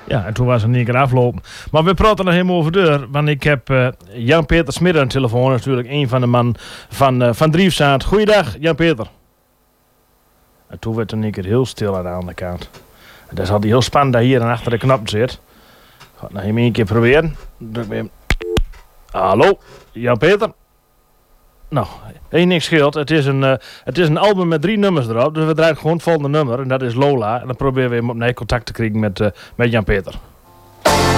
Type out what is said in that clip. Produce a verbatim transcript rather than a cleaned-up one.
Ja, en toen was het niet keer afgelopen. Maar we praten nog helemaal over deur. Want ik heb uh, Jan-Peter Smit aan de telefoon. Natuurlijk een van de man van, uh, van Driefzaad. Goeiedag, Jan-Peter. En toen werd er een keer heel stil aan de andere kant. En dat is altijd heel spannend dat hier en achter de knop zit. Ik ga het nog even een keer proberen. Druk weer. Hallo, Jan-Peter. Nou, één niks scheelt. Het is, een, uh, het is een album met drie nummers erop. Dus we draaien gewoon het volgende nummer. En dat is Lola. En dan proberen we hem opnieuw contact te krijgen met, uh, met Jan-Peter.